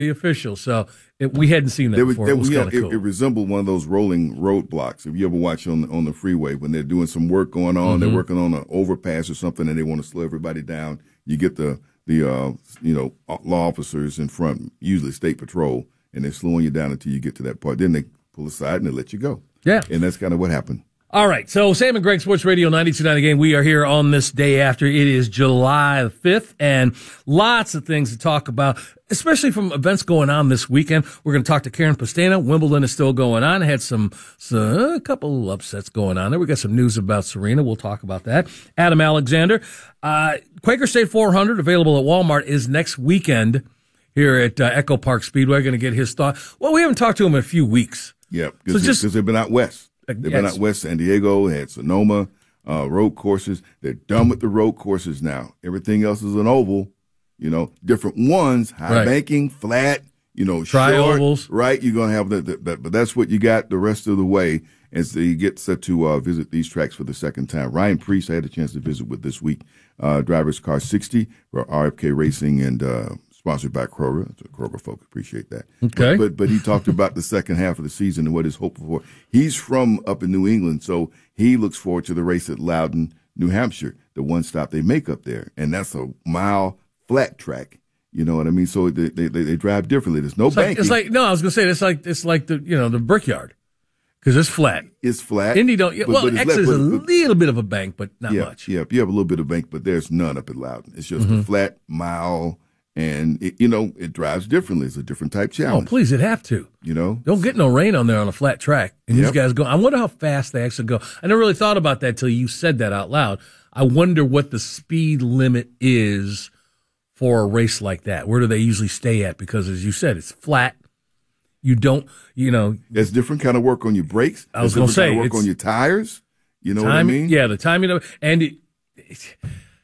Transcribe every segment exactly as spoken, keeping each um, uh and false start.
the official. So it, we hadn't seen that There was, before. there, it was yeah, kind of it, cool. it resembled one of those rolling roadblocks. If you ever watch on on the freeway when they're doing some work going on, Mm-hmm. they're working on an overpass or something, and they want to slow everybody down. You get the the uh, you know law officers in front, usually state patrol, and they're slowing you down until you get to that part. Then they pull aside and they let you go. Yeah, and that's kind of what happened. All right, so Sam and Greg Sports Radio ninety-two point nine Game. We are here on this day after. It is July the fifth, and lots of things to talk about, especially from events going on this weekend. We're going to talk to Karen Pastena. Wimbledon is still going on. Had some, some a couple of upsets going on there. We got some news about Serena. We'll talk about that. Adam Alexander, uh, Quaker State four hundred available at Walmart is next weekend here at uh, Echo Park Speedway. Going to get his thought. Well, we haven't talked to him in a few weeks. Yeah, because so just, they've been out west. They've been yes. out west, San Diego. They had Sonoma uh, road courses. They're done with the road courses now. Everything else is an oval. You know, different ones, high right. banking, flat. You know, tri-ovals. Short, right? You're gonna have that, that, that, but that's what you got the rest of the way as they get set to uh, visit these tracks for the second time. Ryan Priest, I had a chance to visit with this week. Uh, driver's car sixty for R F K Racing and. Uh, Sponsored by Kroger. So Kroger folks appreciate that. Okay. But, but but he talked about the second half of the season and what he's hoping for. He's from up in New England, so he looks forward to the race at Loudon, New Hampshire, the one stop they make up there. And that's a mile flat track. You know what I mean? So they they, they drive differently. There's no it's like, banking. it's like, no, I was going to say, it's like, it's like the, you know, the Brickyard. Because it's flat. It's flat. Indy don't, but, well, but X left, is but, a but, little bit of a bank, but not yeah, much. Yeah, you have a little bit of bank, but there's none up at Loudon. It's just Mm-hmm. a flat mile. And, it, you know, it drives differently. It's a different type challenge. Oh, please, it'd have to. You know? Don't get no rain on there on a flat track. And Yep. these guys go, I wonder how fast they actually go. I never really thought about that till you said that out loud. I wonder what the speed limit is for a race like that. Where do they usually stay at? Because as you said, it's flat. You don't, you know. There's different kind of work on your brakes. I was going to say, kind of work it's- on your tires. You know Time, what I mean? Yeah, the timing of it. And it, it,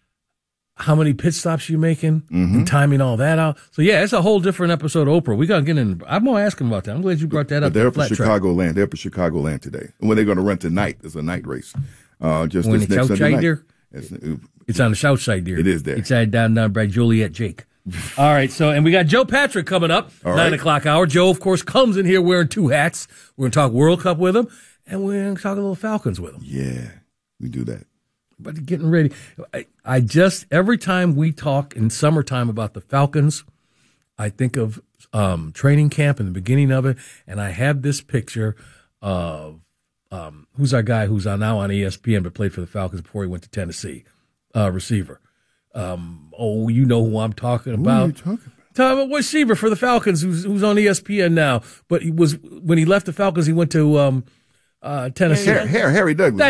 how many pit stops you making Mm-hmm. and timing all that out. So, yeah, it's a whole different episode of Oprah. We got to get in. I'm going to ask him about that. I'm glad you brought that But up. they're up flat at track. Chicagoland. They're up at Chicagoland today. And when they're going to run tonight, it's a night race. Uh, just When this it's next outside Sunday night. there? It's, uh, It's on the south side there. It is there. It's uh, down down by Joliet Jake. All right, so, and we got Joe Patrick coming up, All nine right. o'clock hour. Joe, of course, comes in here wearing two hats. We're going to talk World Cup with him, and we're going to talk a little Falcons with him. yeah, we do that. But getting ready. I, I just, every time we talk in summertime about the Falcons, I think of um, training camp and the beginning of it, and I have this picture of um, who's our guy who's on now on E S P N but played for the Falcons before he went to Tennessee, uh, receiver. Um, oh, you know who I'm talking Who about. are you talking about? Talking about receiver for the Falcons who's, who's on E S P N now. But he was when he left the Falcons, he went to um, uh, Tennessee. Harry, Harry, Harry Douglas.